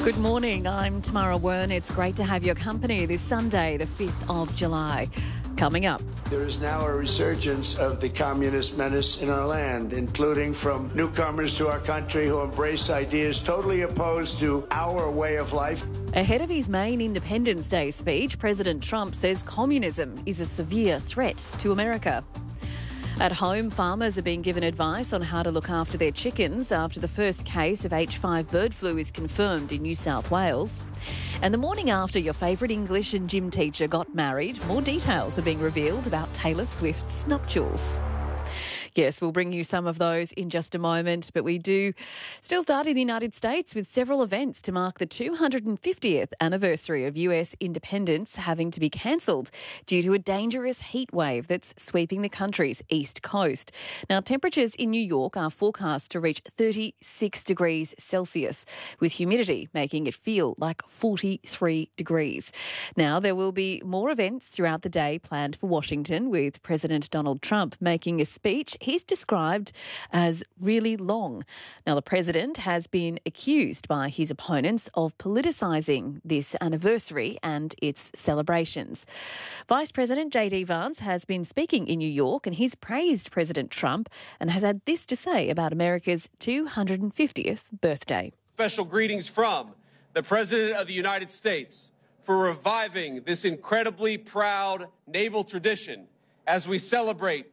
Good morning, I'm Tamara Wern. It's great to have your company this Sunday, the 5th of July. Coming up. There is now a resurgence of the communist menace in our land, including from newcomers to our country who embrace ideas totally opposed to our way of life. Ahead of his main Independence Day speech, President Trump says communism is a severe threat to America. At home, farmers are being given advice on how to look after their chickens after the first case of H5 bird flu is confirmed in New South Wales. And the morning after your favourite English and gym teacher got married, more details are being revealed about Taylor Swift's nuptials. Yes, we'll bring you some of those in just a moment, but we do still start in the United States with several events to mark the 250th anniversary of US independence having to be cancelled due to a dangerous heat wave that's sweeping the country's east coast. Now, temperatures in New York are forecast to reach 36 degrees Celsius, with humidity making it feel like 43 degrees. Now, there will be more events throughout the day planned for Washington, with President Donald Trump making a speech he's described as really long. Now, the president has been accused by his opponents of politicising this anniversary and its celebrations. Vice President J.D. Vance has been speaking in New York and he's praised President Trump and has had this to say about America's 250th birthday. Special greetings from the President of the United States for reviving this incredibly proud naval tradition as we celebrate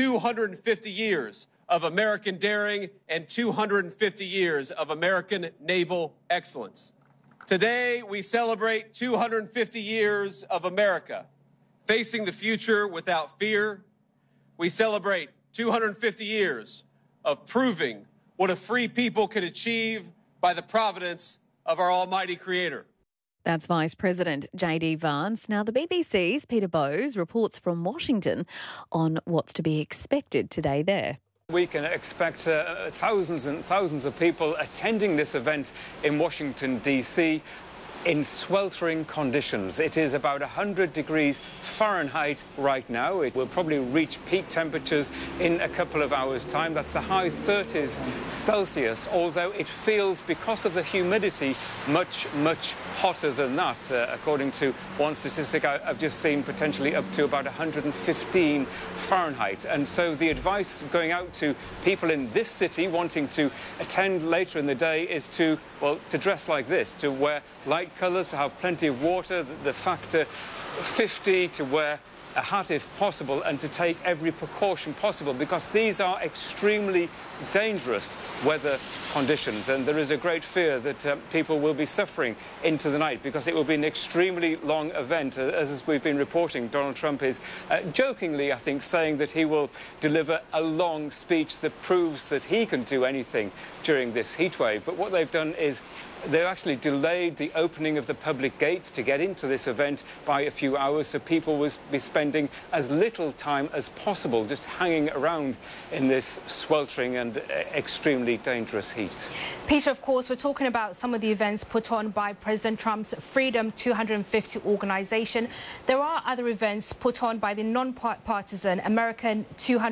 250 years of American daring and 250 years of American naval excellence. Today, we celebrate 250 years of America facing the future without fear. We celebrate 250 years of proving what a free people can achieve by the providence of our almighty Creator. That's Vice President J.D. Vance. Now, the BBC's Peter Bowes reports from Washington on what's to be expected today there. We can expect thousands and thousands of people attending this event in Washington, D.C. in sweltering conditions. It is about 100 degrees Fahrenheit right now. It will probably reach peak temperatures in a couple of hours' time. That's the high 30s Celsius, although it feels, because of the humidity, much, much hotter than that. According to one statistic I've just seen, potentially up to about 115 Fahrenheit. And so the advice going out to people in this city wanting to attend later in the day is to, well, to dress like this, to wear light colours, to have plenty of water, the factor 50, to wear a hat if possible, and to take every precaution possible, because these are extremely dangerous weather conditions, and there is a great fear that people will be suffering into the night because it will be an extremely long event. As we've been reporting, Donald Trump is jokingly, I think, saying that he will deliver a long speech that proves that he can do anything during this heat wave. But what they've done is they've actually delayed the opening of the public gates to get into this event by a few hours, so people will be spending as little time as possible just hanging around in this sweltering and extremely dangerous heat. Peter, of course, we're talking about some of the events put on by President Trump's Freedom 250 organisation. There are other events put on by the non-partisan American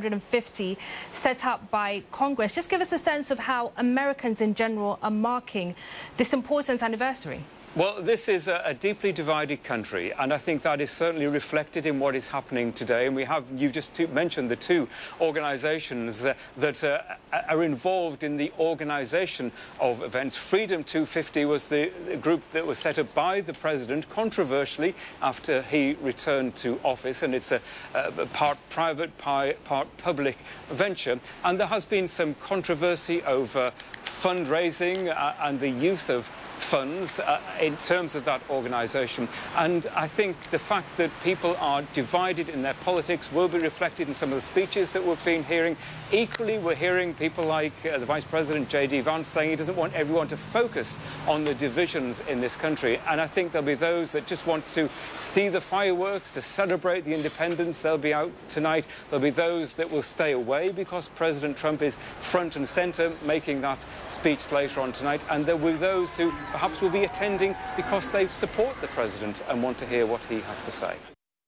250 set up by Congress. Just give us a sense of how Americans in general are marking this important anniversary. Well, this is a deeply divided country, and I think that is certainly reflected in what is happening today. And you've just mentioned the two organisations that are involved in the organisation of events. Freedom 250 was the group that was set up by the president, controversially, after he returned to office, and it's a part private, part public venture. And there has been some controversy over fundraising and the use of funds in terms of that organisation. And I think the fact that people are divided in their politics will be reflected in some of the speeches that we've been hearing. Equally, we're hearing people like the Vice President J.D. Vance saying he doesn't want everyone to focus on the divisions in this country. And I think there'll be those that just want to see the fireworks, to celebrate the independence. They'll be out tonight. There'll be those that will stay away because President Trump is front and centre making that speech later on tonight. And there will be those who perhaps will be attending because they support the president and want to hear what he has to say.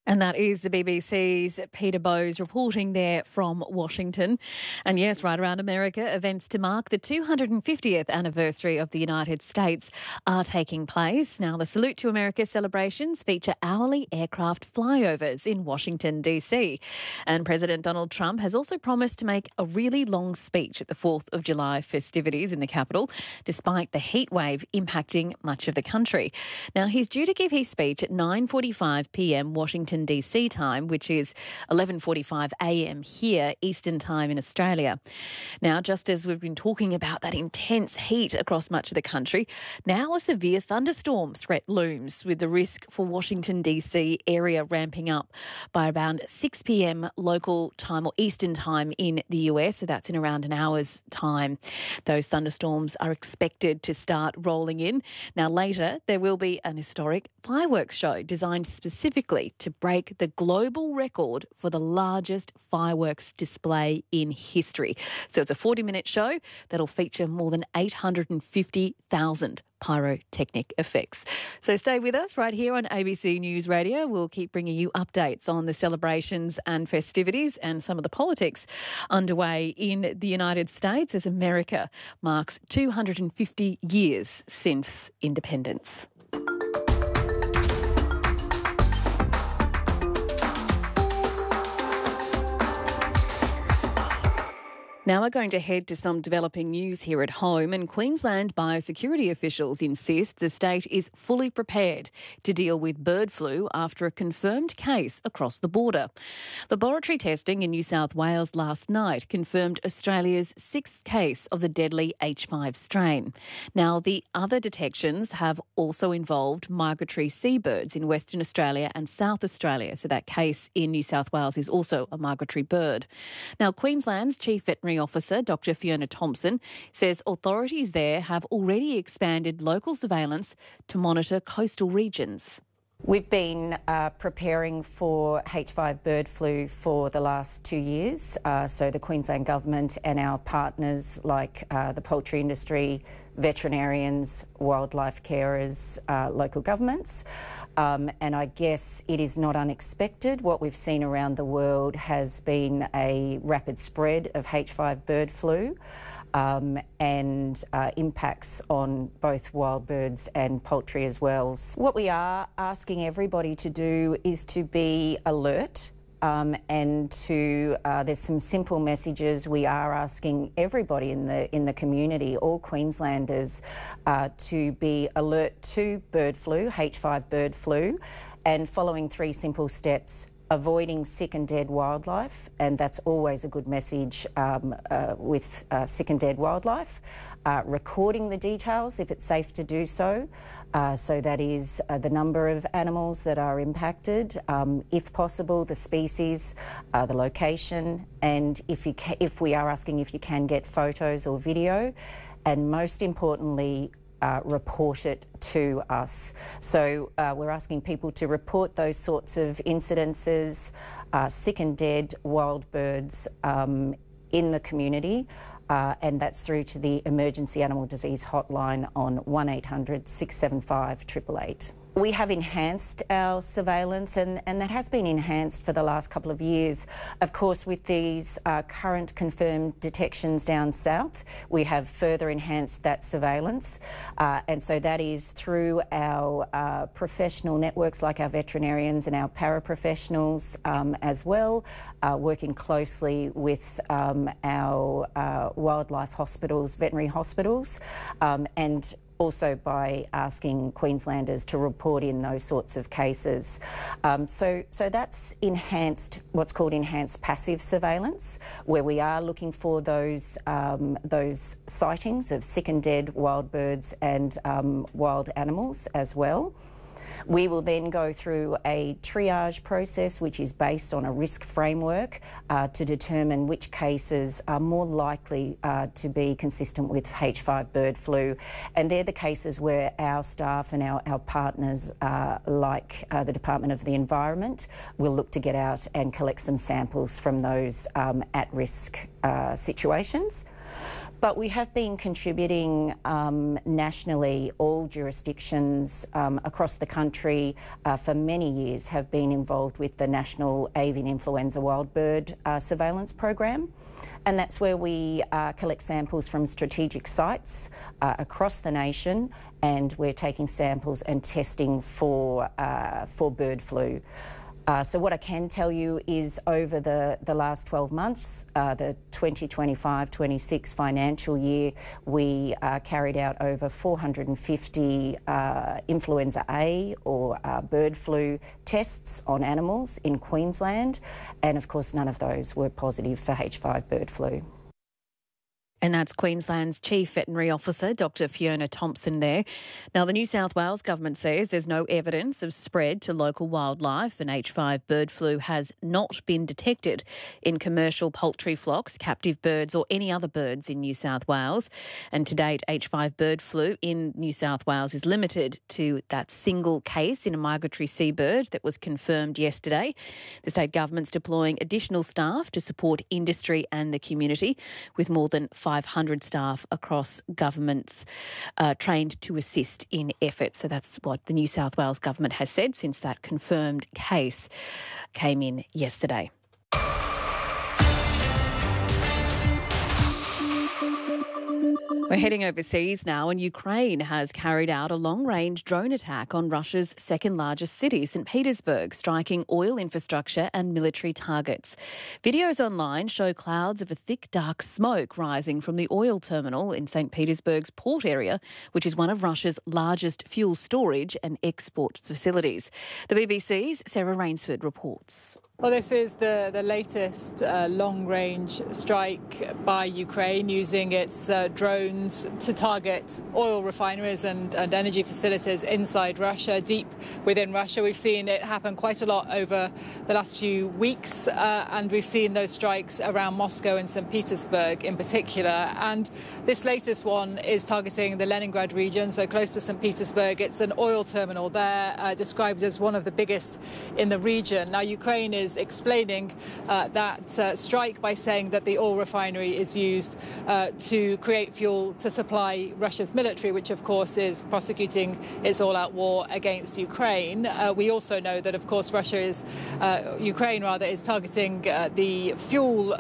And that is the BBC's Peter Bowes reporting there from Washington. And yes, right around America, events to mark the 250th anniversary of the United States are taking place. Now, the Salute to America celebrations feature hourly aircraft flyovers in Washington, D.C. And President Donald Trump has also promised to make a really long speech at the 4th of July festivities in the Capitol, despite the heat wave impacting much of the country. Now, he's due to give his speech at 9:45 p.m. Washington DC time, which is 11:45 a.m. here, Eastern time in Australia. Now, just as we've been talking about that intense heat across much of the country, now a severe thunderstorm threat looms, with the risk for Washington DC area ramping up by around 6 p.m. local time or Eastern time in the US, so that's in around an hour's time. Those thunderstorms are expected to start rolling in. Now, later there will be an historic fireworks show designed specifically to break the global record for the largest fireworks display in history. So it's a 40-minute show that'll feature more than 850,000 pyrotechnic effects. So stay with us right here on ABC News Radio. We'll keep bringing you updates on the celebrations and festivities and some of the politics underway in the United States as America marks 250 years since independence. Now we're going to head to some developing news here at home, and Queensland biosecurity officials insist the state is fully prepared to deal with bird flu after a confirmed case across the border. Laboratory testing in New South Wales last night confirmed Australia's 6th case of the deadly H5 strain. Now, the other detections have also involved migratory seabirds in Western Australia and South Australia. So that case in New South Wales is also a migratory bird. Now, Queensland's Chief Veterinary Officer, Dr. Fiona Thompson, says authorities there have already expanded local surveillance to monitor coastal regions. We've been preparing for H5 bird flu for the last 2 years. So the Queensland Government and our partners like the poultry industry, veterinarians, wildlife carers, local governments. And I guess it is not unexpected. What we've seen around the world has been a rapid spread of H5 bird flu and impacts on both wild birds and poultry as well. What we are asking everybody to do is to be alert. And there's some simple messages we are asking everybody in the community, all Queenslanders, to be alert to bird flu, H5 bird flu, and following 3 simple steps: avoiding sick and dead wildlife, and that's always a good message with sick and dead wildlife. Recording the details if it's safe to do so. So that is the number of animals that are impacted, if possible, the species, the location, and if we are asking if you can get photos or video, and most importantly, report it to us. So we're asking people to report those sorts of incidences, sick and dead wild birds in the community. And that's through to the Emergency Animal Disease Hotline on 1800 675 888. We have enhanced our surveillance, and that has been enhanced for the last couple of years. Of course, with these current confirmed detections down south, we have further enhanced that surveillance. And so that is through our professional networks like our veterinarians and our paraprofessionals as well, working closely with our wildlife hospitals, veterinary hospitals, and also by asking Queenslanders to report in those sorts of cases. So that's enhanced, what's called enhanced passive surveillance, where we are looking for those sightings of sick and dead wild birds and wild animals as well. We will then go through a triage process, which is based on a risk framework to determine which cases are more likely to be consistent with H5 bird flu. And they're the cases where our staff and our partners, like the Department of the Environment, will look to get out and collect some samples from those at-risk situations. But we have been contributing nationally. All jurisdictions across the country for many years have been involved with the National Avian Influenza Wild Bird Surveillance Program. And that's where we collect samples from strategic sites across the nation, and we're taking samples and testing for bird flu. So what I can tell you is over the last 12 months, the 2025-26 financial year, we carried out over 450 influenza A or bird flu tests on animals in Queensland, and of course none of those were positive for H5 bird flu. And that's Queensland's Chief Veterinary Officer, Dr. Fiona Thompson there. Now, the New South Wales government says there's no evidence of spread to local wildlife, and H5 bird flu has not been detected in commercial poultry flocks, captive birds or any other birds in New South Wales. And to date, H5 bird flu in New South Wales is limited to that single case in a migratory seabird that was confirmed yesterday. The state government's deploying additional staff to support industry and the community, with more than 500 staff across governments trained to assist in efforts. So that's what the New South Wales government has said since that confirmed case came in yesterday. We're heading overseas now, and Ukraine has carried out a long-range drone attack on Russia's second-largest city, St. Petersburg, striking oil infrastructure and military targets. Videos online show clouds of a thick, dark smoke rising from the oil terminal in St. Petersburg's port area, which is one of Russia's largest fuel storage and export facilities. The BBC's Sarah Rainsford reports. Well, this is the latest long-range strike by Ukraine using its drones to target oil refineries and energy facilities inside Russia, deep within Russia. We've seen it happen quite a lot over the last few weeks, and we've seen those strikes around Moscow and St. Petersburg in particular. And this latest one is targeting the Leningrad region, so close to St. Petersburg. It's an oil terminal there, described as one of the biggest in the region. Now, Ukraine is explaining that strike by saying that the oil refinery is used to create fuel to supply Russia's military, which of course is prosecuting its all-out war against Ukraine. We also know that of course Ukraine is targeting the fuel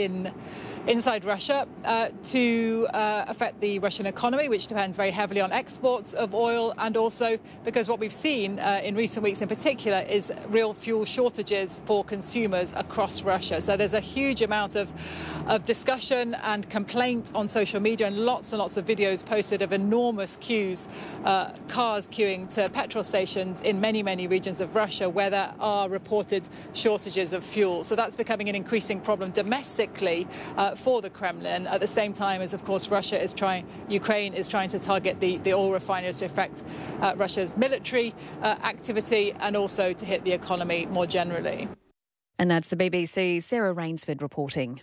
inside Russia to affect the Russian economy, which depends very heavily on exports of oil, and also because what we've seen in recent weeks in particular is real fuel shortages for consumers across Russia. So there's a huge amount of discussion and complaint on social media, and lots of videos posted of enormous queues, cars queuing to petrol stations in many regions of Russia where there are reported shortages of fuel. So that's becoming an increasing problem domestically for the Kremlin, at the same time as, of course, Ukraine is trying to target the oil refineries to affect Russia's military activity and also to hit the economy more generally. And that's the BBC's Sarah Rainsford reporting.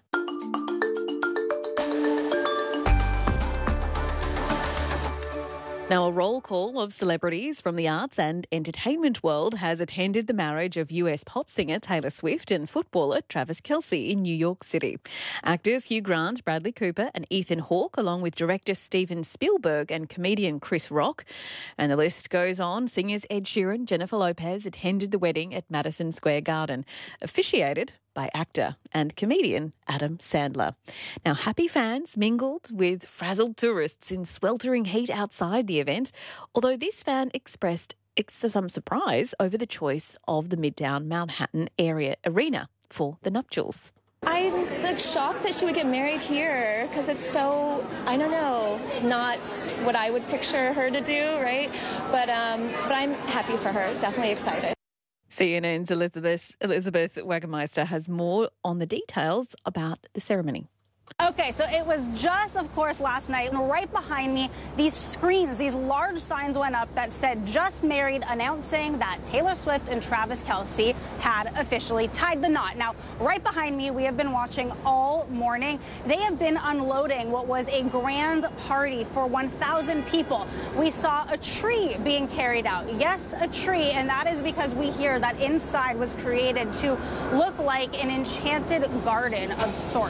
Now, a roll call of celebrities from the arts and entertainment world has attended the marriage of US pop singer Taylor Swift and footballer Travis Kelce in New York City. Actors Hugh Grant, Bradley Cooper and Ethan Hawke, along with director Steven Spielberg and comedian Chris Rock. And the list goes on. Singers Ed Sheeran, Jennifer Lopez attended the wedding at Madison Square Garden, officiated by actor and comedian Adam Sandler. Now, happy fans mingled with frazzled tourists in sweltering heat outside the event, although this fan expressed some surprise over the choice of the Midtown Manhattan arena for the nuptials. I'm shocked that she would get married here because it's so, I don't know, not what I would picture her to do, right? But I'm happy for her, definitely excited. CNN's Elizabeth Wagemeister has more on the details about the ceremony. Okay, so it was just, of course, last night. And right behind me, these screens, these large signs went up that said "Just Married," announcing that Taylor Swift and Travis Kelce had officially tied the knot. Now, right behind me, we have been watching all morning. They have been unloading what was a grand party for 1,000 people. We saw a tree being carried out. Yes, a tree, and that is because we hear that inside was created to look like an enchanted garden of sorts.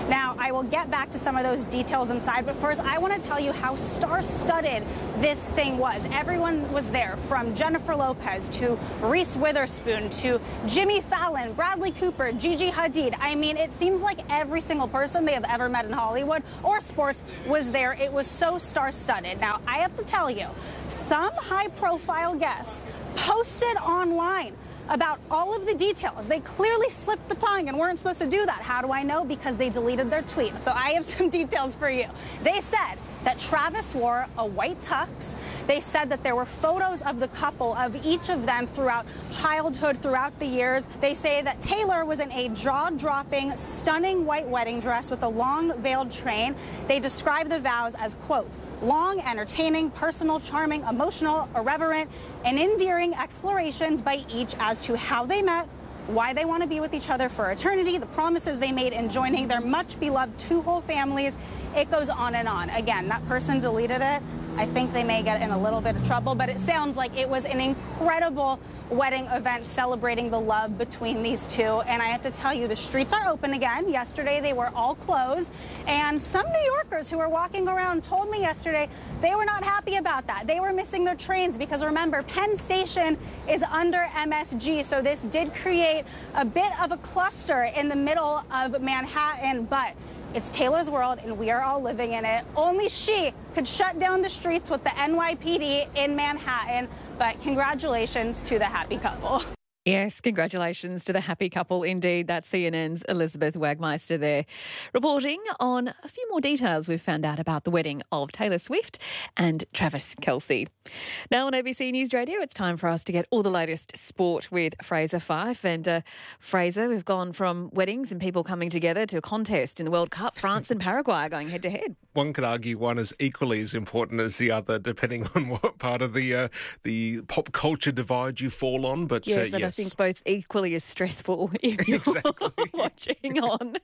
Now, I will get back to some of those details inside, but first I want to tell you how star-studded this thing was. Everyone was there, from Jennifer Lopez to Reese Witherspoon to Jimmy Fallon, Bradley Cooper, Gigi Hadid. I mean, it seems like every single person they have ever met in Hollywood or sports was there. It was so star-studded. Now, I have to tell you, some high-profile guests posted online about all of the details. They clearly slipped the tongue and weren't supposed to do that. How do I know? Because they deleted their tweet. So I have some details for you. They said that Travis wore a white tux. They said that there were photos of the couple, of each of them throughout childhood, throughout the years. They say that Taylor was in a jaw-dropping, stunning white wedding dress with a long veiled train. They describe the vows as, quote, long, entertaining, personal, charming, emotional, irreverent, and endearing explorations by each as to how they met, why they want to be with each other for eternity, the promises they made in joining their much-beloved two whole families. It goes on and on. Again, that person deleted it. I think they may get in a little bit of trouble, but it sounds like it was an incredible wedding event celebrating the love between these two. And I have to tell you, the streets are open again. Yesterday, they were all closed. And some New Yorkers who were walking around told me yesterday they were not happy about that. They were missing their trains because, remember, Penn Station is under MSG. So this did create a bit of a cluster in the middle of Manhattan, but it's Taylor's world, and we are all living in it. Only she could shut down the streets with the NYPD in Manhattan, but congratulations to the happy couple. Yes, congratulations to the happy couple indeed. That's CNN's Elizabeth Wagmeister there, reporting on a few more details we've found out about the wedding of Taylor Swift and Travis Kelce. Now on ABC News Radio, it's time for us to get all the latest sport with Fraser Fyfe. And Fraser, we've gone from weddings and people coming together to a contest in the World Cup. France and Paraguay are going head-to-head. One could argue one is equally as important as the other, depending on what part of the pop culture divide you fall on. But yes, and I think both equally as stressful if you're watching on.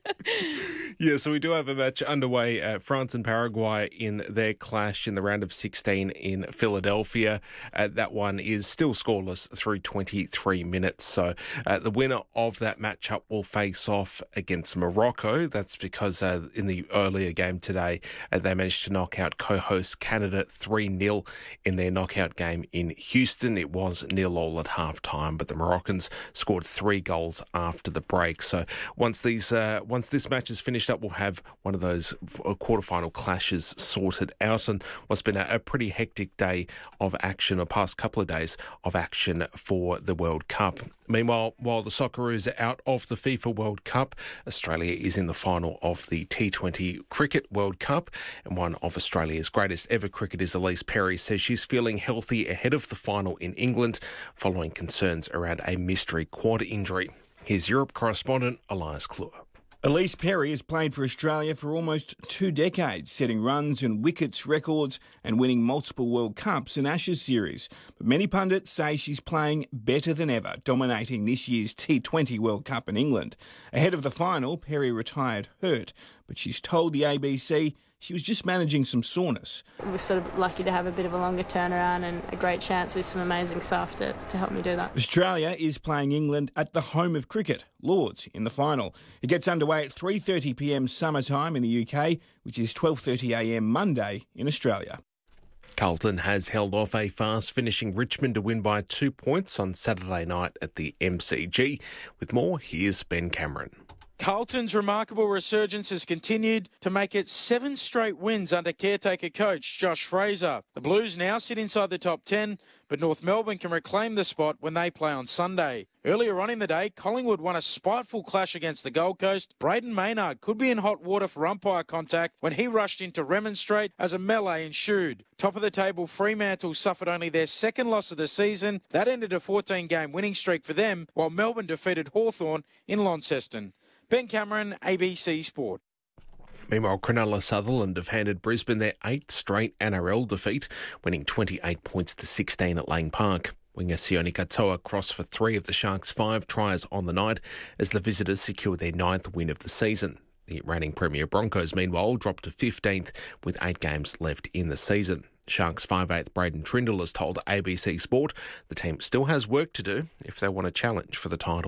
Yeah, so we do have a match underway. France and Paraguay in their clash in the round of 16 in Philadelphia. That one is still scoreless through 23 minutes. So the winner of that matchup will face off against Morocco. That's because in the earlier game today, they managed to knock out co-host Canada 3-0 in their knockout game in Houston. It was 0-0 at half-time, but the Moroccans scored 3 goals after the break. So once this match is finished up, we'll have one of those quarterfinal clashes sorted out. And what's been a pretty hectic day of action, or past couple of days of action for the World Cup. Meanwhile, while the Socceroos are out of the FIFA World Cup, Australia is in the final of the T20 Cricket World Cup, and one of Australia's greatest ever cricketers, Elise Perry, says she's feeling healthy ahead of the final in England following concerns around a mystery quad injury. Here's Europe correspondent Elias Klur. Elise Perry has played for Australia for almost 2 decades, setting runs and wickets records and winning multiple World Cups and Ashes series. But many pundits say she's playing better than ever, dominating this year's T20 World Cup in England. Ahead of the final, Perry retired hurt, but she's told the ABC she was just managing some soreness. We're sort of lucky to have a bit of a longer turnaround and a great chance with some amazing staff to help me do that. Australia is playing England at the home of cricket, Lords, in the final. It gets underway at 3:30pm summertime in the UK, which is 12:30am Monday in Australia. Carlton has held off a fast-finishing Richmond to win by 2 points on Saturday night at the MCG. With more, here's Ben Cameron. Carlton's remarkable resurgence has continued to make it 7 straight wins under caretaker coach Josh Fraser. The Blues now sit inside the top 10, but North Melbourne can reclaim the spot when they play on Sunday. Earlier on in the day, Collingwood won a spiteful clash against the Gold Coast. Braden Maynard could be in hot water for umpire contact when he rushed in to remonstrate as a melee ensued. Top of the table, Fremantle suffered only their second loss of the season. That ended a 14-game winning streak for them, while Melbourne defeated Hawthorn in Launceston. Ben Cameron, ABC Sport. Meanwhile, Cronulla Sutherland have handed Brisbane their 8th straight NRL defeat, winning 28 points to 16 at Lang Park. Winger Sione Katoa crossed for 3 of the Sharks' 5 tries on the night as the visitors secured their 9th win of the season. The reigning Premier Broncos, meanwhile, dropped to 15th with 8 games left in the season. Sharks 5'8" Braden Trindle has told ABC Sport the team still has work to do if they want a challenge for the title.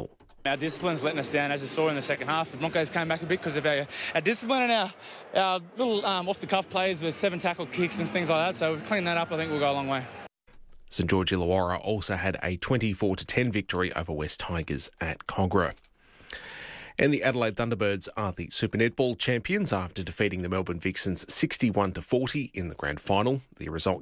Our discipline's letting us down, as you saw in the second half. The Broncos came back a bit because of our discipline and our little off-the-cuff plays with 7 tackle kicks and things like that. So we've cleaned that up. I think we'll go a long way. St George Illawarra also had a 24-10 victory over West Tigers at Kogarah. And the Adelaide Thunderbirds are the Super Netball champions after defeating the Melbourne Vixens 61-40 in the grand final. The result